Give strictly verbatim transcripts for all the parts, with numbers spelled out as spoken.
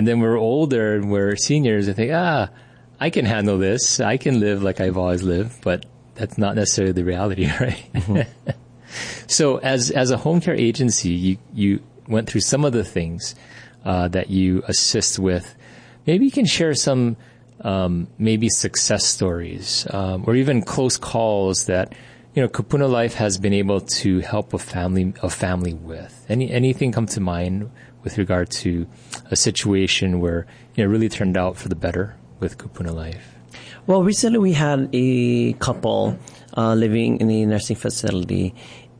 then we're older and we're seniors and think, ah, I can handle this. I can live like I've always lived, but that's not necessarily the reality, right? Mm-hmm. So as, as a home care agency, you, you went through some of the things, uh, that you assist with. Maybe you can share some, um, maybe success stories, um, or even close calls that, you know, Kupuna Life has been able to help a family, a family with. Any, anything come to mind with regard to a situation where, you know, really turned out for the better with Kupuna Life? Well, recently we had a couple uh, living in a nursing facility,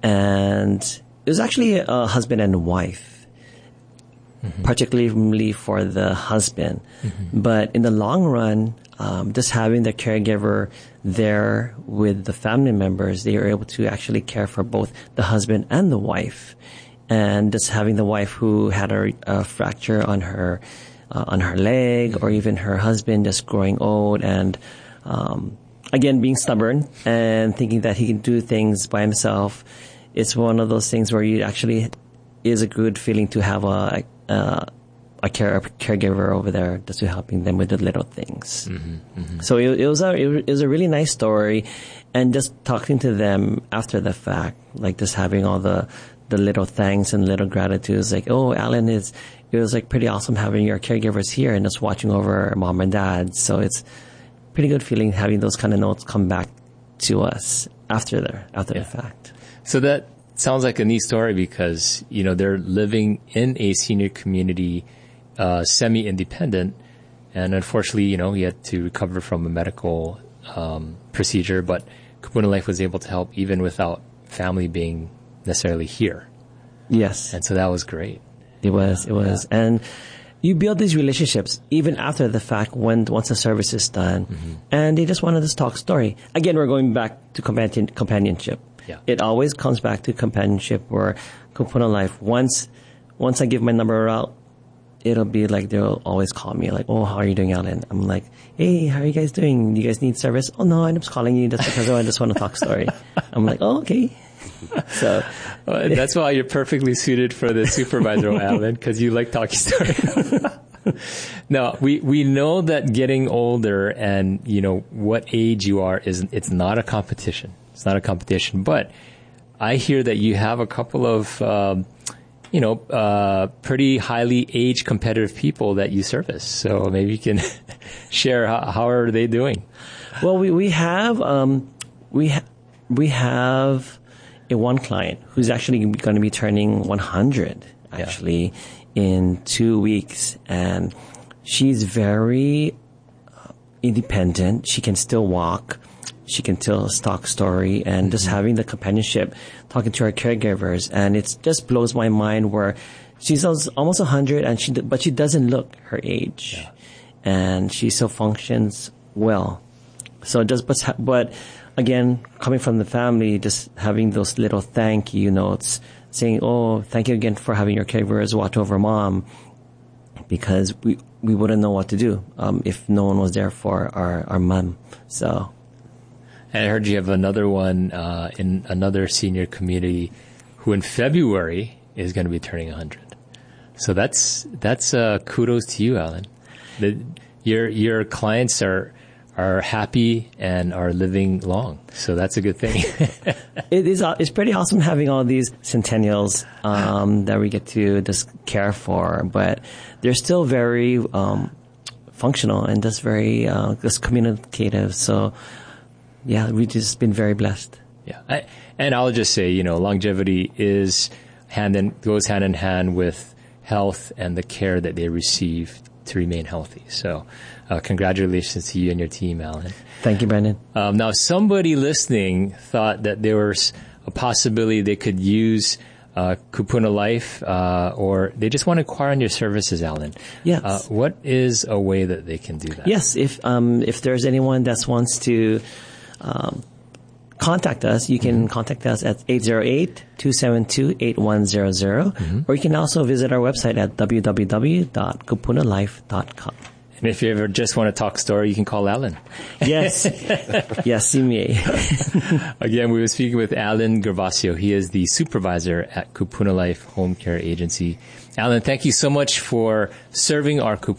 and it was actually a husband and wife, mm-hmm. particularly for the husband. Mm-hmm. But in the long run, um, just having the caregiver there with the family members, they were able to actually care for both the husband and the wife. And just having the wife who had a, a fracture on her uh, on her leg, or even her husband just growing old and um, again being stubborn and thinking that he can do things by himself. It's one of those things where you actually is a good feeling to have a a, a, care, a caregiver over there just to helping them with the little things. Mm-hmm, mm-hmm. So it, it was a it was a really nice story, and just talking to them after the fact, like just having all the the little thanks and little gratitudes, like, oh, Alan, is it was like pretty awesome having your caregivers here and just watching over mom and dad. So it's pretty good feeling having those kind of notes come back to us after the after yeah. the fact. So that sounds like a neat story because, you know, they're living in a senior community, uh, semi-independent, and unfortunately, you know, he had to recover from a medical um, procedure, but Kupuna Life was able to help even without family being necessarily here. Yes. And so that was great. It was, it was. Yeah. And you build these relationships even after the fact when, once the service is done, mm-hmm. and they just want to just talk story. Again, we're going back to companion, companionship. Yeah. It always comes back to companionship where Kupuna Life, once, once I give my number out, it'll be like they'll always call me like, oh, how are you doing, Alan? I'm like, hey, how are you guys doing? Do you guys need service? Oh, no, I'm just calling you just because I just want to talk story. I'm like, oh, okay. So well, that's why you're perfectly suited for the supervisor, Alan, because you like talking stories. No, we, we know that getting older and, you know, what age you are is, it's not a competition. It's not a competition, but I hear that you have a couple of, um, you know, uh, pretty highly age competitive people that you service. So maybe you can share how, how are they doing? Well, we, we have, um, we, ha- we have, a one client who's actually going to be turning one hundred actually yeah. in two weeks. And she's very uh, independent. She can still walk. She can tell a stock story, and mm-hmm. just having the companionship, talking to her caregivers. And it just blows my mind where she's almost one hundred and she, but she doesn't look her age, yeah. and she still functions well. So just, but, but again, coming from the family, just having those little thank you notes saying, oh, thank you again for having your caregivers watch over mom, because we, we wouldn't know what to do, um, if no one was there for our, our mom. So. And I heard you have another one, uh, in another senior community who in February is going to be turning one hundred. So that's, that's, uh, kudos to you, Alan. The, your, your clients are, are happy and are living long. So that's a good thing. It is, it's pretty awesome having all these centennials, um, that we get to just care for, but they're still very, um, functional and just very, uh, just communicative. So yeah, we've just been very blessed. Yeah. I, and I'll just say, you know, longevity is hand in, goes hand in hand with health and the care that they receive to remain healthy. So, uh, congratulations to you and your team, Alan. Thank you, Brandon. Um, now, somebody listening thought that there was a possibility they could use uh, Kupuna Life, uh, or they just want to inquire on your services, Alan. Yes. Uh, what is a way that they can do that? Yes. If um, if there's anyone that wants to um, contact us, you can mm-hmm. contact us at eight zero eight, two seven two, eight one zero zero, mm-hmm. or you can also visit our website at w w w dot kupuna life dot com. And if you ever just want to talk story, you can call Alan. Yes. Yes, see me. Again, we were speaking with Alan Gervasio. He is the supervisor at Kupuna Life Home Care Agency. Alan, thank you so much for serving our